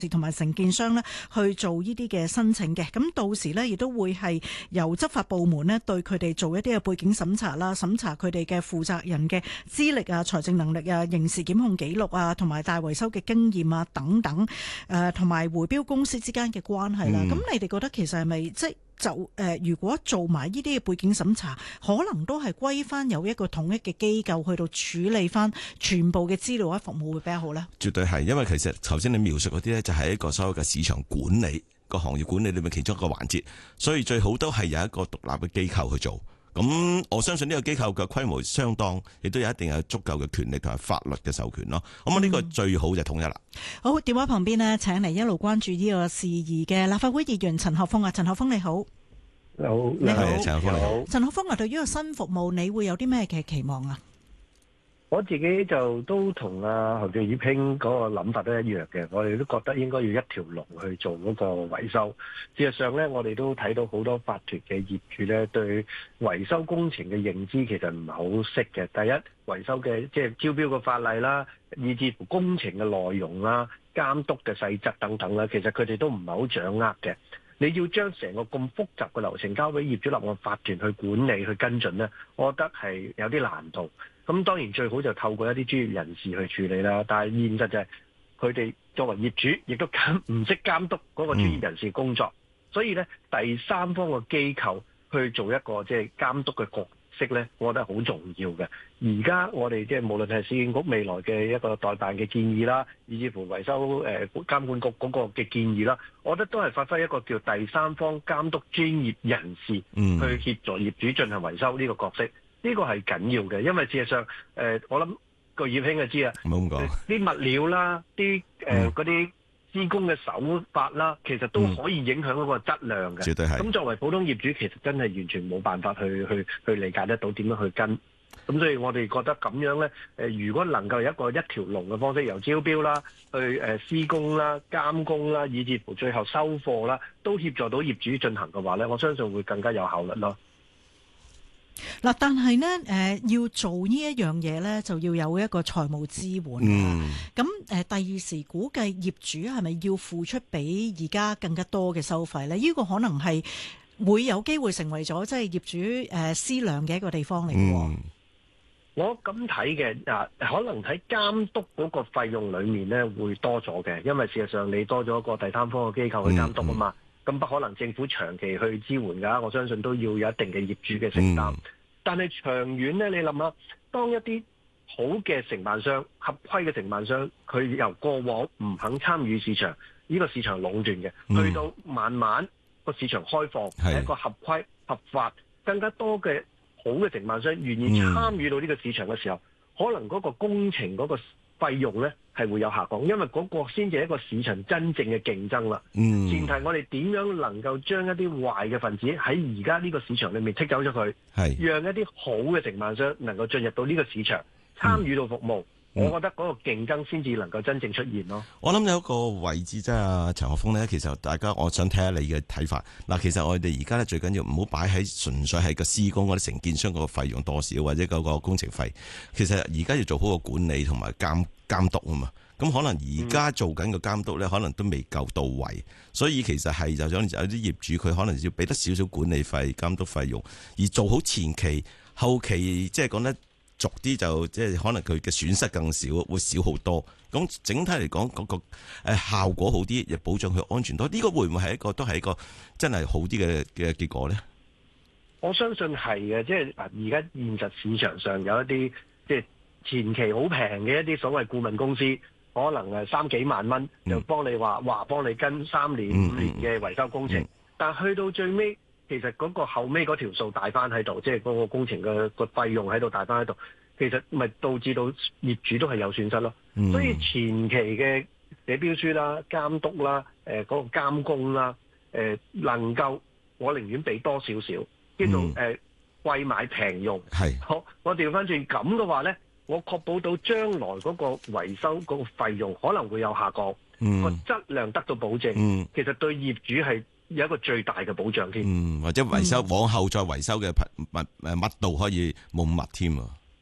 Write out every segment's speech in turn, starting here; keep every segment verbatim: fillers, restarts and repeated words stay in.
同埋承建商咧去做呢啲嘅申請嘅，咁到時咧亦都會係由執法部門咧對佢哋做一啲嘅背景審查啦，審查佢哋嘅負責人嘅資歷啊、財政能力啊、刑事檢控記錄啊、同埋大維修嘅經驗啊等等，誒同埋回標公司之間嘅關係啦。咁、嗯、你哋覺得其實係咪即係就誒、呃，如果做埋呢啲嘅背景審查，可能都係歸翻有一個統一嘅機構去到處理翻全部嘅資料或者服務會比較好呢？ 絕對係，因為其實頭先你描述嗰啲呢，就係一個所謂嘅市場管理個行業管理裏面其中一個環節，所以最好都係有一個獨立嘅機構去做。咁我相信呢個機構嘅規模相當，亦都有一定有足夠嘅權力同埋法律嘅授權咯。咁啊呢個最好就統一啦。 好，電話旁邊呢，請嚟一路關注呢個事宜嘅立法會議員陳學鋒啊，陳學鋒你好。 你好， 你好， 陳學鋒你好。 陳學鋒啊，對於個新服務，你會有啲咩嘅期望啊？ 我自己就都同阿何俊業兄嗰個諗法都一樣嘅，我哋都覺得應該要一條龍去做嗰個維修。事實上咧，我哋都睇到好多法團嘅業主咧，對維修工程嘅認知其實唔係好識嘅。第一，維修嘅即係招標嘅法例啦，以至乎工程嘅內容啦、監督嘅細則等等啦，其實佢哋都唔係好掌握嘅。你要將成個咁複雜嘅流程交俾業主立案法團去管理、去跟進咧，我覺得係有啲難度。咁當然最好就透過一啲專業人士去處理啦，但係現實就係佢哋作為業主，亦都唔識監督嗰個專業人士工作，嗯、所以咧第三方嘅機構去做一個即係監督嘅角色咧，我覺得好重要嘅。而家我哋即係無論係市建局未來嘅一個代辦嘅建議啦，以至乎維修誒、呃、監管局嗰個嘅建議啦，我覺得都係發揮一個叫第三方監督專業人士去協助業主進行維修呢個角色。呢個係緊要嘅，因為事實上，誒、呃，我諗個葉兄就知啊， 唔好咁講， 啲物料啦，啲誒嗰啲施工嘅手法啦，其實都可以影響嗰個質量嘅。 絕對係。咁作為普通業主，其實真係完全冇辦法去去去理解得到點樣去跟。咁所以我哋覺得咁樣咧，誒、呃，如果能夠有一個一條龍嘅方式，由招標啦，去誒、呃、施工啦、監工啦，以至乎最後收貨啦，都協助到業主進行嘅話咧，我相信會更加有效率咯。 嗱，但係呢，誒、呃、要做呢一樣嘢呢，就要有一個財務支援。嗯，咁誒、呃，第二時估計業主係咪要付出比而家更加多嘅收費呢？呢、這個可能係會有機會成為咗即係業主誒思量嘅一個地方嚟嘅。嗯， 我咁睇嘅啊，可能喺監督嗰個費用裏面呢會多咗嘅，因為事實上你多咗一個第三方嘅機構去監督啊嘛。嗯嗯咁不可能政府長期去支援㗎，我相信都要有一定嘅業主嘅承擔。嗯、但係長遠呢，你諗下，當一啲好嘅承辦商、合規嘅承辦商，佢由過往唔肯參與市場，呢、呢個市場壟斷嘅，嗯、去到慢慢個市場開放，係是一個合規合法，更加多嘅好嘅承辦商願意參與到呢個市場嘅時候，嗯、可能嗰個工程嗰個費用呢係會有下降，因為嗰個先至係一個市場真正嘅競爭啦。嗯，前提我哋點樣能夠將一啲壞嘅分子喺而家呢個市場裏面剔走咗佢，係是讓一啲好嘅承辦商能夠進入到呢個市場參與到服務。嗯、我覺得嗰個競爭先至能夠真正出現咯。 我諗有一個位置即係阿陳學鋒呢，其實大家我想睇下你嘅睇法。嗱，其實我哋而家咧最緊要唔好擺喺純粹係個施工嗰啲承建商嗰個費用多少，或者嗰個工程費。其實而家要做好個管理同埋監監督啊嘛。咁可能而家做緊個監督咧，可能都未夠到位。所以其實係就想有啲業主佢可能要俾得少少管理費、監督費用，而做好前期、後期，即係講得俗啲就即係可能佢嘅損失更少，會少好多。咁整體嚟講，嗰個誒效果好啲，亦保障佢安全多。呢個會唔會係一個都係一個真係好啲嘅嘅結果咧？ 我相信係嘅，即係而家現實市場上有一啲即係前期好平嘅一啲所謂顧問公司，可能係三幾萬蚊就幫你話話幫你跟三年五年嘅維修工程，嗯嗯、但係去到最尾。其實嗰個後尾嗰條數大翻喺度，即係嗰個工程嘅個費用喺度大翻喺度，其實咪導致到業主都係有損失咯。嗯、所以前期嘅寫標書啦、監督啦、誒、呃、嗰、嗰個監工啦，誒、呃、能夠我寧願俾多少少，叫做誒貴、呃、買平用。係是，好，我調翻轉咁嘅話咧，我確保到將來嗰個維修嗰個費用可能會有下降，嗯、個質量得到保證。嗯、其實對業主係有一個最大嘅保障添， 嗯，或者維修、嗯、往後再維修嘅密誒密度可以冇咁密添啊。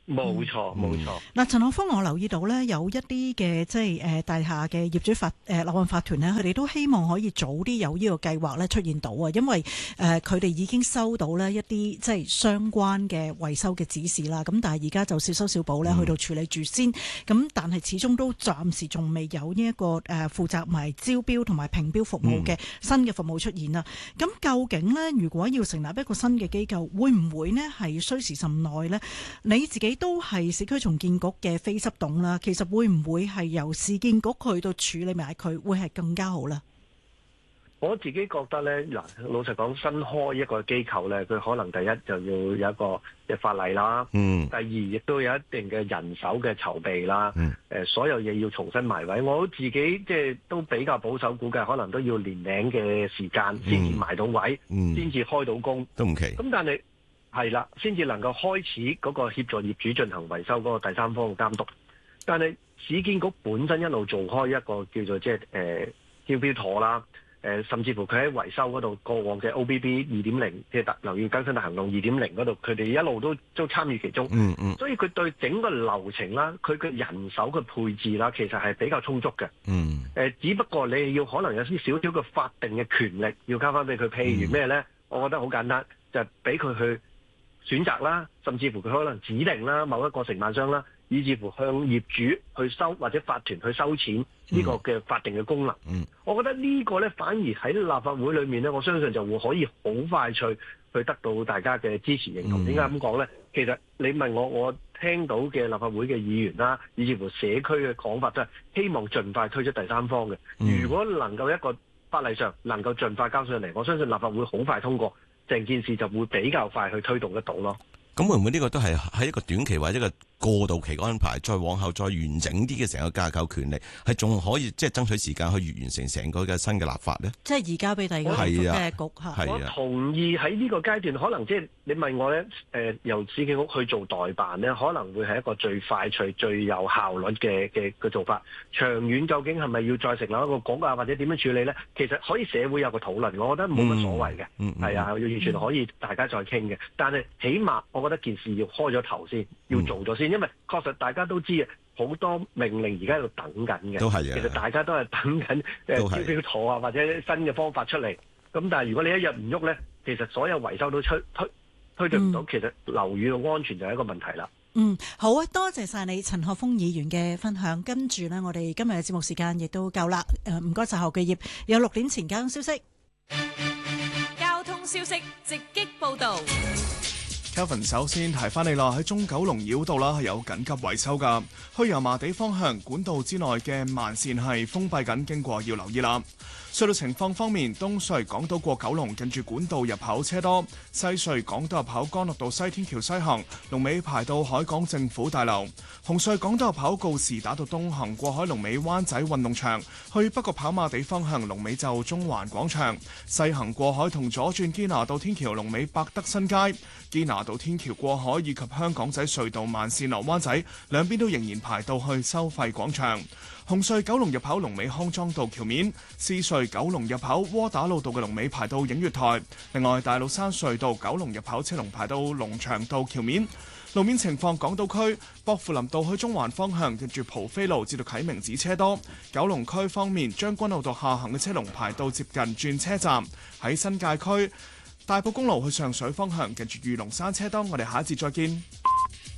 冇錯冇錯。 嗱，陳學鋒，我留意到咧，有一啲嘅即係誒大廈嘅業主法誒立案法團咧，佢哋都希望可以早啲有呢個計劃咧出現到啊，因為誒佢哋已經收到咧一啲即係相關嘅維修嘅指示啦。咁但係而家就小修小補咧，去到處理住先。咁但係始終都暫時仲未有呢一個誒負責埋招標同埋評標服務嘅新嘅服務出現啦。咁、嗯、究竟咧，如果要成立一個新嘅機構，會唔會咧係需時甚耐咧？你自己都係市區重建局嘅非執董啦，其實會唔會係由市建局去到處理埋佢，會係更加好呢？ 我自己覺得咧，嗱，老實講，新開一個機構咧，佢可能第一就要有一個嘅法例啦，嗯，第二亦都有一定嘅人手嘅籌備啦，嗯，誒，所有嘢要重新埋位。我自己即係都比較保守估計，可能都要年零嘅時間先至埋到位，嗯，先至開到工，都唔奇。咁但係係啦，先至能夠開始嗰個協助業主進行維修嗰個第三方嘅監督。但係市建局本身一路做開一個叫做即係誒招標妥啦，誒、呃、甚至乎佢喺維修嗰度過往嘅 O B B 二點零即係特樓宇更新大行動二點零嗰度，佢哋一路都都參與其中。嗯嗯。所以佢對整個流程啦，佢嘅人手嘅配置啦，其實係比較充足嘅。嗯。誒、呃，只不過你要可能有啲少少嘅法定嘅權力要交翻俾佢，譬如咩咧？我覺得好簡單，就係俾佢去選擇啦，甚至乎佢可能指定啦某一個承辦商啦，以至乎向業主去收或者法團去收錢呢個嘅法定嘅功能。嗯，我覺得呢個呢，反而喺立法會裏面呢，我相信就會可以好快脆去得到大家嘅支持認同。點解咁講呢？其實你問我，我聽到嘅立法會嘅議員啦，以至乎社區嘅講法都係希望盡快推出第三方嘅。嗯，如果能夠一個法例上能夠盡快交上嚟，我相信立法會好快通過，成件事就會比較快去推動得到咯。 咁會唔會呢個都係喺一個短期或者一個過渡期安排，再往後再完整啲嘅成個架構權力，係仲可以即係爭取時間去完成成個嘅新嘅立法咧？即係移交俾第二個嘅局嚇。 我同意喺呢個階段，可能即係你問我咧，誒、呃、由市建局去做代辦咧，可能會係一個最快脆、最有效率嘅嘅嘅做法。長遠究竟係咪要再成立一個局啊，或者點樣處理咧？其實可以社會有個討論，我覺得冇乜所謂嘅。嗯，係啊，完全可以大家再傾嘅。但係起碼我覺得件事要開咗頭先，要做咗先。因為確實大家都知啊，好多命令而家喺度等緊嘅，都係其實大家都係等緊誒招標妥啊，或者新嘅方法出嚟。咁但係如果你一日唔喐咧，其實所有維修都推推推進唔到，嗯，其實樓宇嘅安全就係一個問題啦。 嗯，好啊，多謝晒你陳學鋒議員嘅分享。跟住呢，我哋今日嘅節目時間亦都夠啦。誒，唔該晒何巨業，有六點前交通消息。 交通消息直擊報道。 Kevin 首先提翻你啦，喺中九龍繞道啦係有緊急維修噶，去油麻地方向管道之內嘅慢線係封閉緊，經過要留意啦。隧道情況方面，東隧港島過九龍近住管道入口車多，西隧港島入口干諾道西天橋西行龍尾排到海港政府大樓，紅隧港島入口告士打道東行過海龍尾灣仔運動場，去北角跑馬地方向龍尾就中環廣場，西行過海同左轉堅拿道天橋龍尾百德新街，堅拿道天橋過海以及香港仔隧道慢線落灣仔兩邊都仍然排到去收費廣場。紅隧九龍入口龍尾康莊道橋面，獅隧九龍入口窩打老道嘅龍尾排到映月台。另外，大老山隧道九龍入口車龍排到龍翔道橋面。路面情況，港島區薄扶林道去中環方向，近住蒲飛路至到啟明寺車多。九龍區方面，將軍澳道下行嘅車龍排到接近轉車站。喺新界區大埔公路去上水方向，近住御龍山車多。我哋下一節再見。